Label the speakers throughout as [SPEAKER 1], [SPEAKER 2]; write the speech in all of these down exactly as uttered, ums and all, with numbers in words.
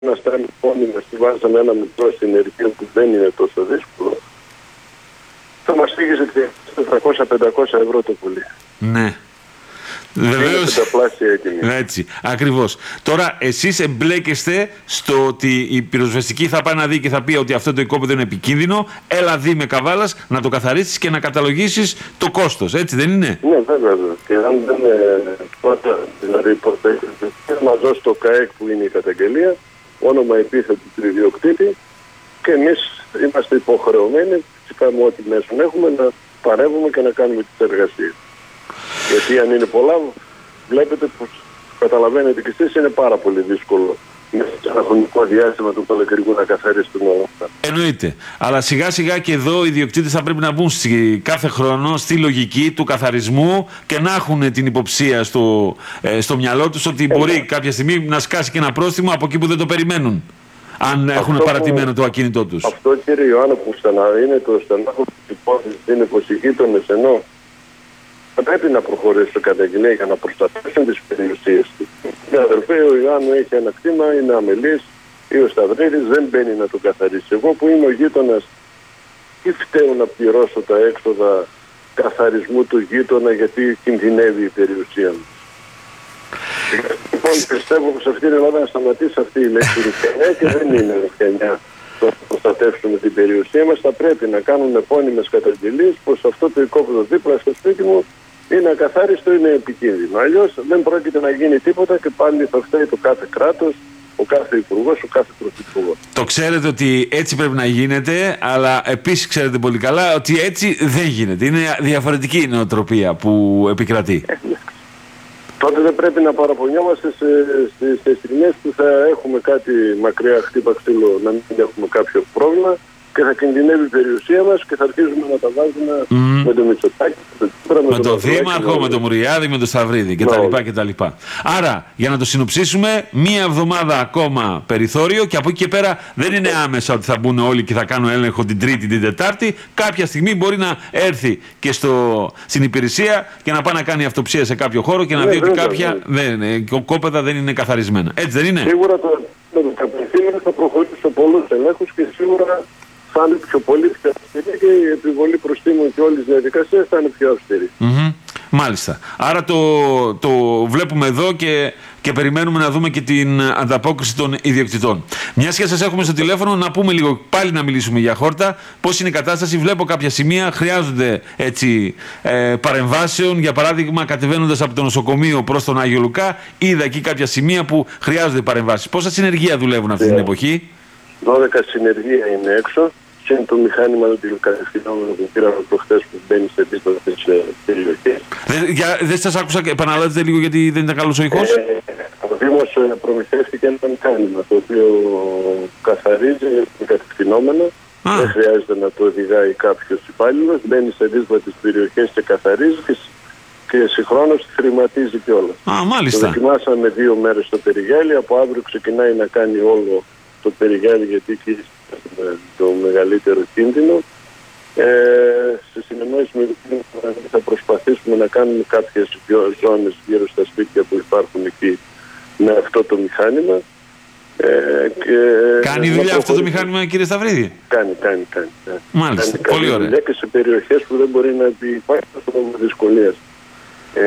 [SPEAKER 1] να στέλνει μόνοι μας και βάζαμε ένα μικρό συνεργείο που δεν είναι τόσο δύσκολο, θα μας φύγει τετρακόσια με πεντακόσια ευρώ το πουλί.
[SPEAKER 2] Ναι. Βεβαίως, έτσι, ακριβώς. Τώρα εσείς εμπλέκεστε στο ότι η πυροσβεστική θα πάει να δει και θα πει ότι αυτό το οικόπεδο είναι επικίνδυνο. Έλα δει με καβάλας να το καθαρίσεις και να καταλογίσεις το κόστος, έτσι δεν είναι?
[SPEAKER 1] Ναι, βέβαια. Και αν δεν είναι πρώτα, δηλαδή πρώτα μας δώσει το ΚΑΕΚ που είναι η καταγγελία, όνομα επίθετου του ιδιοκτήτη, και εμείς είμαστε υποχρεωμένοι, φυσικά με ό,τι μέσον έχουμε, να παρεύουμε και να κάνουμε τις εργασίες. Γιατί αν είναι πολλά, βλέπετε πως καταλαβαίνετε και εσείς, είναι πάρα πολύ δύσκολο μέσα σε ένα χρονικό διάστημα του καλοκαιριού να καθαρίσουν όλα αυτά.
[SPEAKER 2] Εννοείται. Αλλά σιγά σιγά και εδώ οι ιδιοκτήτες θα πρέπει να μπουν στη, κάθε χρόνο στη λογική του καθαρισμού και να έχουν την υποψία στο, ε, στο μυαλό τους ότι ε, μπορεί ναι. κάποια στιγμή να σκάσει και ένα πρόστιμο από εκεί που δεν το περιμένουν. Αν αυτό έχουν παρατημένο που, το ακίνητό τους.
[SPEAKER 1] Αυτό, κύριε Ιωάννα, που στανα, είναι το στενάχο της υπόθεσης, είναι πως οι γείτονες ενώ θα πρέπει να προχωρήσουν καταγγελία για να προστατεύσουν τις περιουσίες του. Η αδερφή ο Ιωάννου έχει ένα κτήμα, είναι αμελής, ή ο Σταυρίδης δεν μπαίνει να το καθαρίσει. Εγώ που είμαι ο γείτονας, τι φταίω να πληρώσω τα έξοδα καθαρισμού του γείτονα, γιατί κινδυνεύει η περιουσία μου. Λοιπόν, πιστεύω πως αυτή την Ελλάδα να σταματήσει αυτή η λέξη ρουφιανιά, και δεν είναι ρουφιανιά. Το να προστατεύσουμε την περιουσία μας, θα πρέπει να κάνουν επώνυμες καταγγελίες πως αυτό το οικόπεδο δίπλα στο σπίτι μου είναι ακαθάριστο, είναι επικίνδυνο. Αλλιώς δεν πρόκειται να γίνει τίποτα και πάλι θα φταίει το κάθε κράτος, ο κάθε υπουργός, ο κάθε πρωθυπουργός.
[SPEAKER 2] Το ξέρετε ότι έτσι πρέπει να γίνεται, αλλά επίσης ξέρετε πολύ καλά ότι έτσι δεν γίνεται. Είναι διαφορετική η νοοτροπία που επικρατεί.
[SPEAKER 1] Τότε δεν πρέπει να παραπονιόμαστε σε, σε, σε στιγμές που θα έχουμε κάτι μακριά χτύπα ξύλο, να μην έχουμε κάποιο πρόβλημα και θα κινδυνεύει η περιουσία μας και θα αρχίζουμε να τα βάζουμε mm. με το Μητσοτάκη, με το,
[SPEAKER 2] με το Δήμαρχο, με το Μουριάδη, με το Σταυρίδη κτλ. Άρα, για να το συνοψίσουμε, μία εβδομάδα ακόμα περιθώριο και από εκεί και πέρα δεν είναι άμεσα ότι θα μπουν όλοι και θα κάνουν έλεγχο την Τρίτη, την Τετάρτη. Κάποια στιγμή μπορεί να έρθει και στο, στην υπηρεσία και να πάει να κάνει αυτοψία σε κάποιο χώρο και να
[SPEAKER 1] ναι,
[SPEAKER 2] δει ότι
[SPEAKER 1] βέβαια,
[SPEAKER 2] κάποια δεν, κόπεδα δεν είναι καθαρισμένα. Έτσι δεν είναι?
[SPEAKER 1] Σίγουρα το, το κατευθύνει θα προχωρήσει σε πολλούς ελέγχους και σίγουρα θα είναι πιο πολύ πιο αυστηρή και η επιβολή προστίμων και όλες τις διαδικασίες θα είναι πιο αυστηρή.
[SPEAKER 2] Mm-hmm. Μάλιστα. Άρα το, το βλέπουμε εδώ και, και περιμένουμε να δούμε και την ανταπόκριση των ιδιοκτητών. Μιας και σας έχουμε στο τηλέφωνο, να πούμε λίγο πάλι να μιλήσουμε για Χόρτα. Πώς είναι η κατάσταση? Βλέπω κάποια σημεία χρειάζονται έτσι, ε, παρεμβάσεων. Για παράδειγμα, κατεβαίνοντας από το νοσοκομείο προς τον Άγιο Λουκά, είδα εκεί κάποια σημεία που χρειάζονται παρεμβάσεις. Πόσα συνεργεία δουλεύουν αυτή yeah. την εποχή?
[SPEAKER 1] δώδεκα συνεργεία είναι έξω. Και είναι το μηχάνημα του τηλεκατευθυνόμενου που πήραμε προχθές που μπαίνει σε επίστοτες περιοχές.
[SPEAKER 2] Δεν σας άκουσα, επαναλάβετε λίγο γιατί δεν ήταν καλός ο ήχος.
[SPEAKER 1] Ε, ο Δήμος προμηθεύτηκε ένα μηχάνημα το οποίο καθαρίζει κατευθυνόμενο. Δεν χρειάζεται να το οδηγάει κάποιος υπάλληλος. Μπαίνει σε δύσβατες περιοχές και καθαρίζει και, και συγχρόνως χρηματίζει κιόλας.
[SPEAKER 2] Α, μάλιστα.
[SPEAKER 1] Το δοκιμάσαμε δύο μέρες στο Περιγιάλη. Από αύριο ξεκινάει να κάνει όλο το Περιγιάλη, γιατί εκεί το μεγαλύτερο κίνδυνο. Ε, σε συνεννόηση με θα προσπαθήσουμε να κάνουμε κάποιες ζώνες γύρω στα σπίτια που υπάρχουν εκεί με αυτό το μηχάνημα. Ε, και
[SPEAKER 2] κάνει δουλειά αυτό το μηχάνημα, κύριε Σταυρίδη?
[SPEAKER 1] Κάνει, κάνει, κάνει. κάνει.
[SPEAKER 2] Μάλιστα,
[SPEAKER 1] κάνει,
[SPEAKER 2] πολύ ωραία.
[SPEAKER 1] Και σε περιοχές που δεν μπορεί να υπάρχει αυτό δυσκολίες. Ε,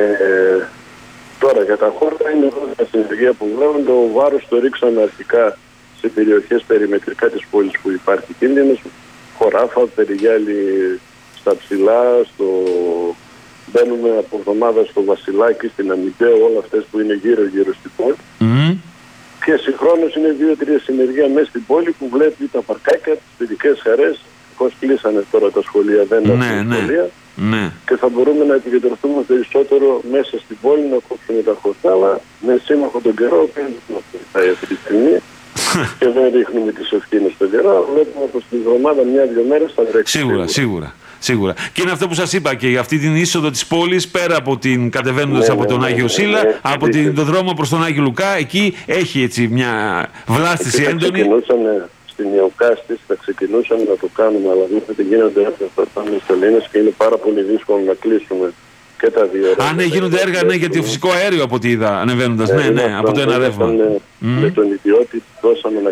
[SPEAKER 1] τώρα για τα Χόρτα είναι εδώ τα συνεργεία που βλέπουν. Το βάρος το ρίξαμε αρχικά σε περιοχές περιμετρικά της πόλης που υπάρχει κίνδυνος, Χωράφα, Περιγιάλη στα ψηλά, στο... μπαίνουμε από εβδομάδα στο Βασιλάκι, στην Αμυντέο, όλα αυτές που είναι γύρω-γύρω στην πόλη. Mm. Και συγχρόνως είναι δύο-τρία συνεργεία μέσα στην πόλη που βλέπει τα παρκάκια, τις παιδικές χαρές, πώς κλείσανε τώρα τα σχολεία, δεν έχουν
[SPEAKER 2] ναι, ναι,
[SPEAKER 1] σχολεία.
[SPEAKER 2] Ναι.
[SPEAKER 1] Και θα μπορούμε να επικεντρωθούμε περισσότερο μέσα στην πόλη, να κόψουμε τα Χορτά, αλλά με σύμμαχο τον καιρό, που δεν βοηθάει αυτή τη στιγμή. Και δεν ρίχνουμε τις ευθύνες στον καιρό. Βλέπουμε πως την εβδομάδα μια-δυο μέρες θα βρέξει.
[SPEAKER 2] Σίγουρα, σίγουρα, σίγουρα. Και είναι αυτό που σας είπα και για αυτή την είσοδο της πόλης, πέρα από την κατεβαίνοντας ναι, από τον ναι, Άγιο ναι, Σύλλα, ναι, ναι, από την, τον δρόμο προς τον Άγιο Λουκά, εκεί έχει έτσι μια βλάστηση εκεί έντονη.
[SPEAKER 1] Ξεκινούσαμε στην Ιωκάστης, θα ξεκινούσαμε να το κάνουμε, αλλά βλέπετε γίνονται αυτά τα πάμε σωλήνες και είναι πάρα πολύ δύσκολο να κλείσουμε και τα δύο.
[SPEAKER 2] Α, ναι, γίνονται έργα ναι, για το φυσικό αέριο από ό,τι είδα ανεβαίνοντας. Ναι, ναι, από το ένα ρεύμα.
[SPEAKER 1] Με τον ιδιώτη δώσαμε να